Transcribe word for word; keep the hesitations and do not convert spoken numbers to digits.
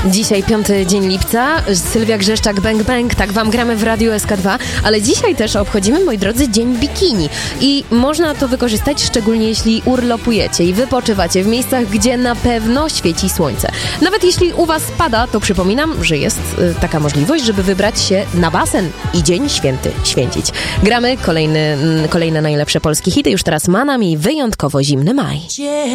Dzisiaj piąty dzień lipca, Sylwia Grzeszczak, Bang Bang, tak wam gramy w Radiu S K dwa, ale dzisiaj też obchodzimy, moi drodzy, Dzień Bikini i można to wykorzystać, szczególnie jeśli urlopujecie i wypoczywacie w miejscach, gdzie na pewno świeci słońce. Nawet jeśli u was pada, to przypominam, że jest y, taka możliwość, żeby wybrać się na basen i Dzień Święty święcić. Gramy kolejny, y, kolejne najlepsze polskie hity, już teraz ma nami wyjątkowo zimny maj.